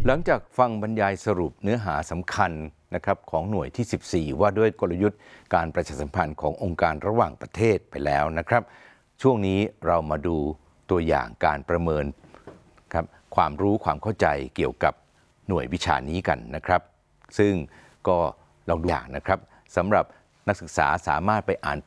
หลังจากฟังบรรยายสรุปเนื้อหาสำคัญนะครับของหน่วยที่ 14ว่าด้วยกลยุทธ์การประชาสัมพันธ์ขององค์การระหว่างประเทศไปแล้วนะครับช่วงนี้เรามาดูตัวอย่างการประเมินครับความรู้ความเข้าใจเกี่ยวกับหน่วยวิชานี้กันนะครับซึ่งก็ลองดูอย่างนะครับสำหรับนักศึกษาสามารถไปอ่าน